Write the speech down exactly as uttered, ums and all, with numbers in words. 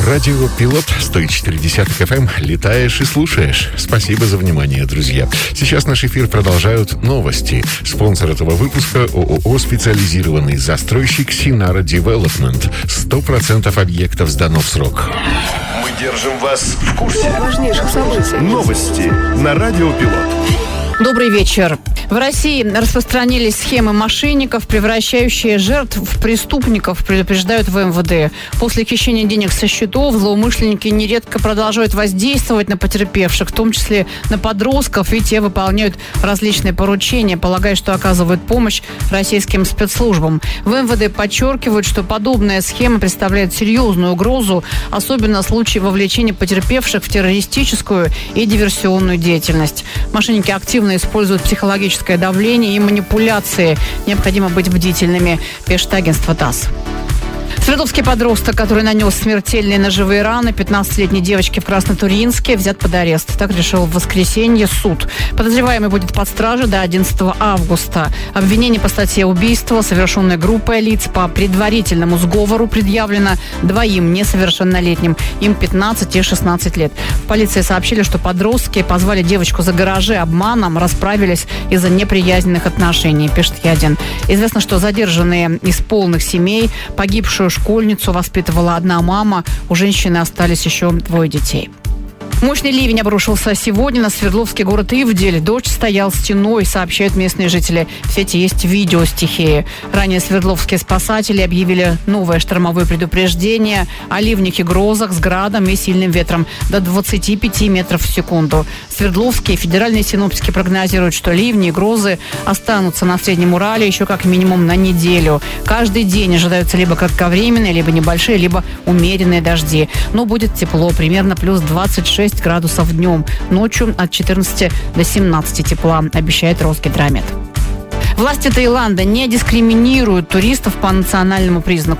Радио Пилот сто четыре десятых эф эм. Летаешь и слушаешь. Спасибо за внимание, друзья. Сейчас наш эфир продолжают новости. Спонсор этого выпуска — ООО «Специализированный застройщик Синара Девелопмент». Сто процентов объектов сдано в срок. Мы держим вас в курсе важнейших событий. Новости на Радио Пилот. Добрый вечер. В России распространились схемы мошенников, превращающие жертв в преступников, предупреждают в эм вэ дэ. После хищения денег со счетов злоумышленники нередко продолжают воздействовать на потерпевших, в том числе на подростков, и те выполняют различные поручения, полагая, что оказывают помощь российским спецслужбам. В эм вэ дэ подчеркивают, что подобная схема представляет серьезную угрозу, особенно в случае вовлечения потерпевших в террористическую и диверсионную деятельность. Мошенники активно используют психологическое давление и манипуляции. Необходимо быть бдительными, пишет агентство ТАСС. Свердловский подросток, который нанес смертельные ножевые раны пятнадцатилетней девочке в Краснотурьинске, взят под арест. Так решил в воскресенье суд. Подозреваемый будет под стражей до одиннадцатого августа. Обвинение по статье убийства, совершенное группой лиц по предварительному сговору, предъявлено двоим несовершеннолетним. Им пятнадцать и шестнадцать лет. В полиции сообщили, что подростки позвали девочку за гаражи обманом, расправились из-за неприязненных отношений, пишет Ядин. Известно, что задержанные из полных семей, погибшую школьницу воспитывала одна мама. У женщины остались еще двое детей. Мощный ливень обрушился сегодня на Свердловский город Ивдель. Дождь стоял стеной, сообщают местные жители. В сети есть видео стихии. Ранее свердловские спасатели объявили новое штормовое предупреждение о ливнях и грозах с градом и сильным ветром до двадцати пяти метров в секунду. Свердловские федеральные синоптики прогнозируют, что ливни и грозы останутся на Среднем Урале еще как минимум на неделю. Каждый день ожидаются либо кратковременные, либо небольшие, либо умеренные дожди. Но будет тепло, примерно плюс двадцать шесть градусов днем. Ночью от четырнадцати до семнадцати тепла, обещает Росгидромет. Власти Таиланда не дискриминируют туристов по национальному признаку.